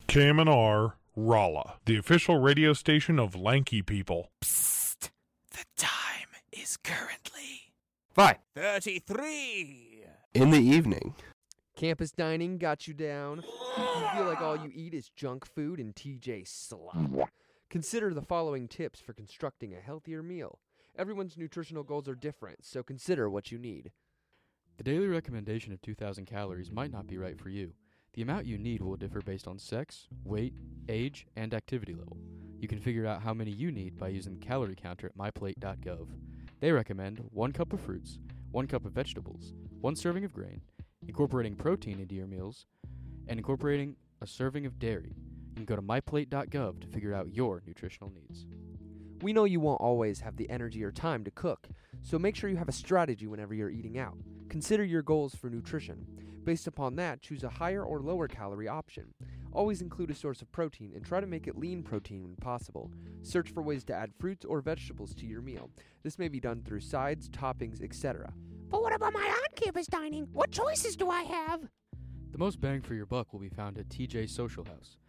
KMNR Rolla, the official radio station of Lanky People. Psst! The time is currently 5:33 in the evening. Campus dining got you down. You feel like all you eat is junk food and TJ slop. Consider the following tips for constructing a healthier meal. Everyone's nutritional goals are different, so consider what you need. The daily recommendation of 2,000 calories might not be right for you. The amount you need will differ based on sex, weight, age, and activity level. You can figure out how many you need by using the calorie counter at myplate.gov. They recommend 1 cup of fruits, 1 cup of vegetables, 1 serving of grain, incorporating protein into your meals, and incorporating a serving of dairy. You can go to myplate.gov to figure out your nutritional needs. We know you won't always have the energy or time to cook, so make sure you have a strategy whenever you're eating out. Consider your goals for nutrition. Based upon that, choose a higher or lower calorie option. Always include a source of protein and try to make it lean protein when possible. Search for ways to add fruits or vegetables to your meal. This may be done through sides, toppings, etc. But what about my on-campus dining? What choices do I have? The most bang for your buck will be found at TJ's Social House.